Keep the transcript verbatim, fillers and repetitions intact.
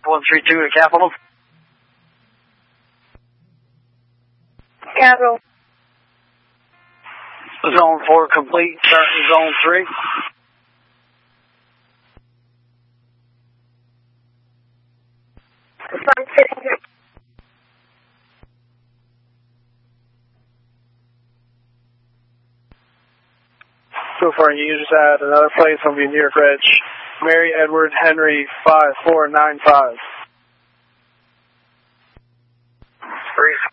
one three two at Capital. Capital. Zone four complete, start in zone three. Sun sitting here. So far, you just had another place on the New York Reg. Mary Edward Henry five four nine five. Three